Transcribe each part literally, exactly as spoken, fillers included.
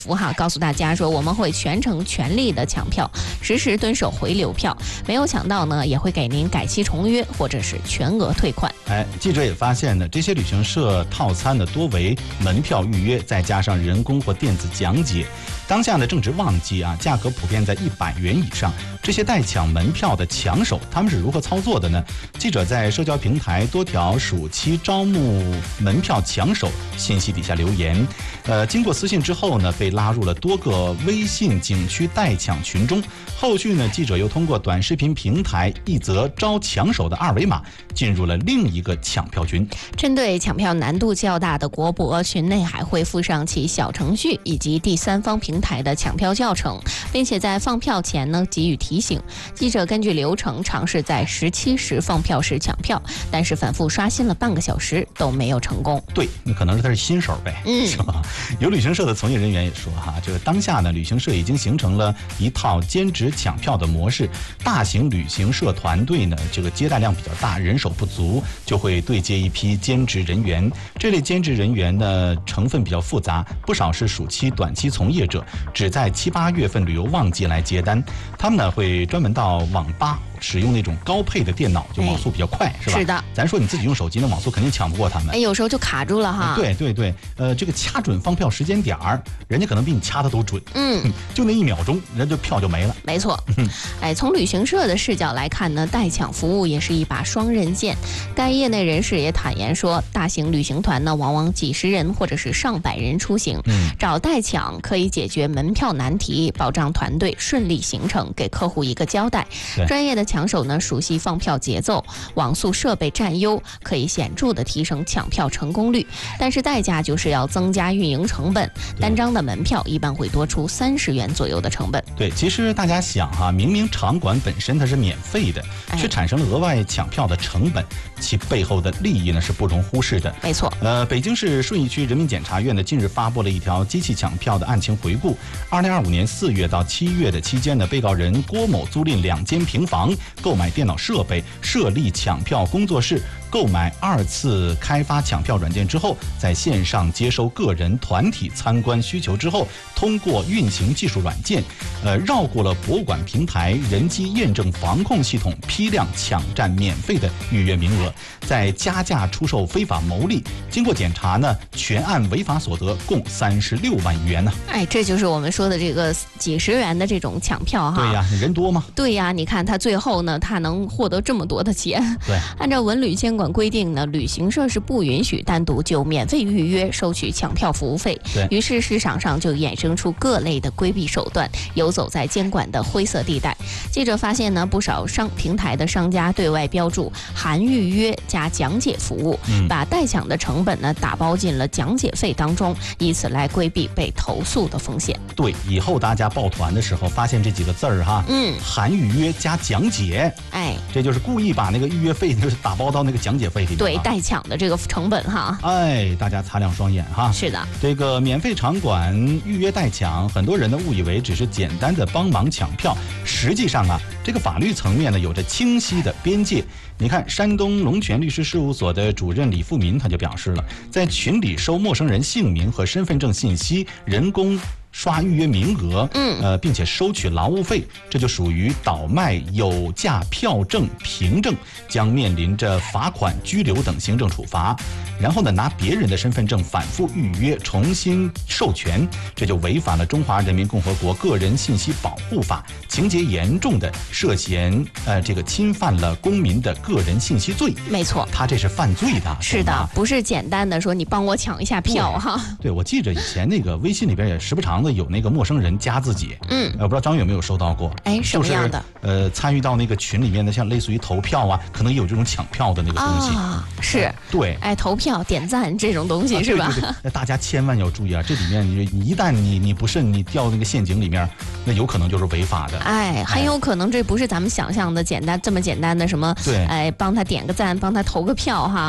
符哈，告诉大家说我们会全程全力的抢票，实时蹲守回流票，没有抢到呢，也会给您改期重约或者是全额退款。 哎，记者也发现呢，这些旅行社套餐呢多为门票预约，再加上人工或电子讲解。当下呢正值旺季啊，价格普遍在一百元以上。这些代抢门票的抢手，他们是如何操作的呢？记者在社交平台多条暑期招募门票抢手信息底下留言，呃，经过私信之后呢，被拉入了多个微信景区代抢群中。后续呢，记者又通过短视频平台一则招抢手的二维码，进入了另一个抢票群。 针对抢票难度较大的国博，群内还会附上其小程序以及第三方平台的抢票教程，并且在放票前呢给予提醒。记者根据流程尝试在十七时放票时抢票，但是反复刷新了半个小时都没有成功。 对，那可能是他是新手呗， 嗯， 是吧？有旅行社的从业人员也说哈，这个当下呢，旅行社已经形成了一套兼职抢票的模式。大型旅行社团队呢，这个接待量比较大，人手不足，就会对接一批兼职人员。这类兼职人员呢，成分比较复杂，不少是暑期、短期从业者，只在七八月份旅游旺季来接单。他们呢会专门到网吧使用那种高配的电脑，就网速比较快，哎、是吧？ 是的。 咱说你自己用手机，那网速肯定抢不过他们。 哎，有时候就卡住了哈。 对对对，呃，这个掐准放票时间点儿，人家可能比你掐的都准。 嗯， 就那一秒钟，人家票就没了。 没错。哎，从旅行社的视角来看呢，代抢服务也是一把双刃剑。该业内人士也坦言说，大型旅行团呢，往往几十人或者是上百人出行， 嗯， 找代抢可以解决门票难题，保障团队顺利行程，给客户一个交代。专业的抢手呢，熟悉放票节奏，网速设备占优，可以显著的提升抢票成功率。但是代价就是要增加运营成本，单张的门票一般会多出三十元左右的成本。 对，其实大家想哈、啊，明明场馆本身它是免费的，却产生了额外抢票的成本，其背后的利益呢是不容忽视的。 没错。 呃，北京市顺义区人民检察院呢近日发布了一条机器抢票的案情回顾。二零二五年四月到七月的期间呢，被告人郭某租赁两间平房，购买电脑设备，设立抢票工作室。购买二次开发抢票软件之后，在线上接收个人、团体参观需求之后，通过运行技术软件，呃，绕过了博物馆平台、人机验证防控系统，批量抢占免费的预约名额，再加价出售非法牟利。经过检查呢，全案违法所得共三十六万元呢。 哎，这就是我们说的这个几十元的这种抢票哈。 对呀，人多吗？ 对呀，你看他最后呢，他能获得这么多的钱。 对， 按照文旅监管规定呢，旅行社是不允许单独就免费预约收取抢票服务费。 对于是市场上就衍生出各类的规避手段，游走在监管的灰色地带。记者发现呢，不少商平台的商家对外标注含预约加讲解服务， 嗯、 把代抢的成本呢打包进了讲解费当中，以此来规避被投诉的风险。 对，以后大家报团的时候发现这几个字儿哈， 嗯， 含预约加讲解， 哎， 这就是故意把那个预约费就是打包到那个讲解费里面。 对，代抢的这个成本哈。 哎，大家擦亮双眼哈。 是的， 这个免费场馆预约代抢，很多人呢误以为只是简单的帮忙抢票，实际上啊，这个法律层面呢有着清晰的边界。你看，山东龙泉律师事务所的主任李富民他就表示了，在群里收陌生人姓名和身份证信息，人工刷预约名额， 嗯， 呃，并且收取劳务费，这就属于倒卖有价票证凭证，将面临着罚款、拘留等行政处罚。然后呢，拿别人的身份证反复预约、重新授权，这就违反了《中华人民共和国个人信息保护法》，情节严重的涉嫌呃这个侵犯了公民的个人信息罪。 没错， 他这是犯罪的。 是的，不是简单的说你帮我抢一下票哈。 对，我记着以前那个微信里边也时不常的有那个陌生人加自己， 嗯， 呃，不知道张宇有没有收到过？ 哎，什么样的？ 就是、呃，参与到那个群里面的，像类似于投票啊，可能也有这种抢票的那个东西。 啊，是、 呃，对， 哎，投票。点赞这种东西、啊、是吧？ 对对对，那大家千万要注意啊！这里面你一旦你你不慎你掉那个陷阱里面，那有可能就是违法的。 哎，很有可能这不是咱们想象的简单这么简单的什么？ 对， 哎，帮他点个赞，帮他投个票哈。 啊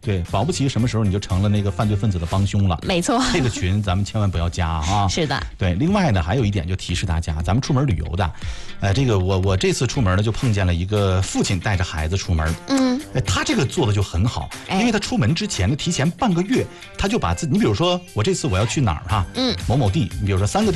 对，保不齐什么时候你就成了那个犯罪分子的帮凶了。 没错， 这个群咱们千万不要加啊。 是的， 对。另外呢，还有一点就提示大家，咱们出门旅游的，呃，这个我我这次出门呢就碰见了一个父亲带着孩子出门， 嗯， 哎，他这个做的就很好，因为他出门之前呢，提前半个月他就把自己，你比如说我这次我要去哪儿哈，嗯，某某地，你比如说三个。